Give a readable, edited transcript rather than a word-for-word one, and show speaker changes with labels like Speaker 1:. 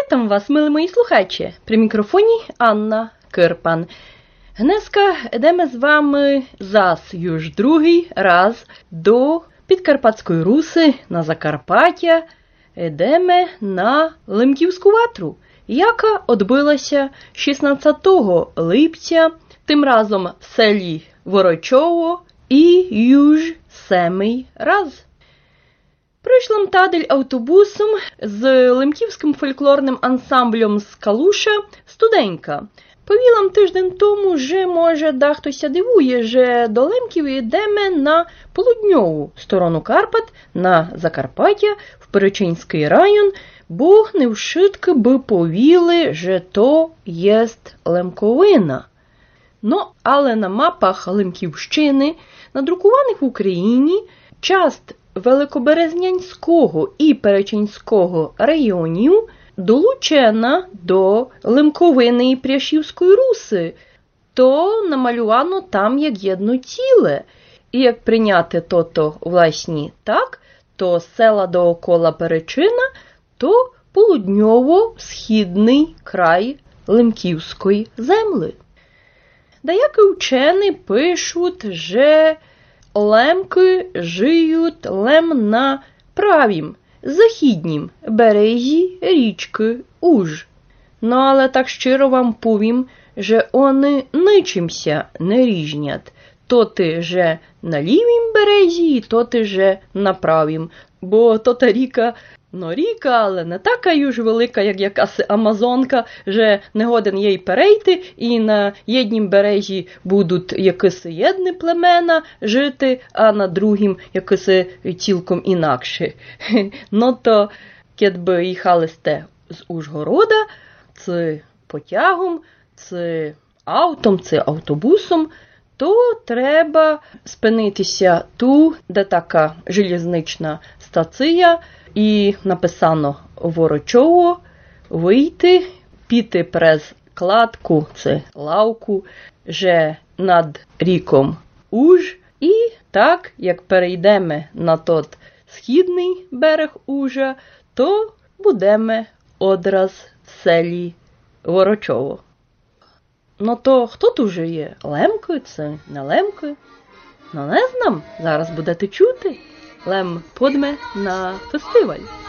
Speaker 1: Witam Was, mili mої слухачі. При мікрофоні Анна Кирпан. Днеска йдемо з вами зас już другий раз до Підкарпатської Руси на Закарпаття. Йдемо на Лемківську ватру, яка відбулася 16 липня, тим разом в селі Ворочово і już семий раз. Прийшла тадель автобусом з лемківським фольклорним ансамблем з Калуша студенька. Повілам тиждень тому, що, може, хтось дивує, що до Лемків йдемо на полудньову сторону Карпат, на Закарпаття, в Перечинський район, бо не вшитки би повіли, що то єст Лемковина. Але на мапах Лемківщини, надрукованих в Україні, част Великоберезнянського і Перечинського районів долучена до Лемковини і Пряшівської Руси, то намалювано там як єдно ціле. І як прийняти то власні так, то села доокола Перечина, то полудньово-східний край Лемківської земли. Деякі вчені пишуть, що лемки жиють на правім, західнім березі річки Уж. Але так щиро вам повім, що вони ничимся не різнять. Тоти же на лівім березі, тоти же на правім. Бо тота ріка, ріка, але не така юж велика, як якась Амазонка, що не годен їй перейти, і на єднім березі будуть якісь єдні племена жити, а на другім якісь цілком інакше. То, кедби їхали сте з Ужгорода, це потягом, це автом, це автобусом, то треба спинитися ту, де така железнична стація, і написано Ворочово, вийти, піти през кладку, це лавку, же над ріком Уж, і так, як перейдемо на тот східний берег Ужа, то будемо одраз в селі Ворочово. То хто тут же є? Лемки? Це не Лемки? Не знам, зараз будете чути. Лем подме на фестиваль.